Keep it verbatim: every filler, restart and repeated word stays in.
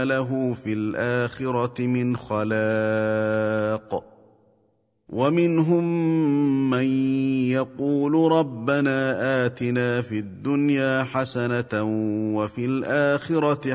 له في الآخرة من خلاق ومنهم من يقول ربنا آتنا في الدنيا حسنة وفي الآخرة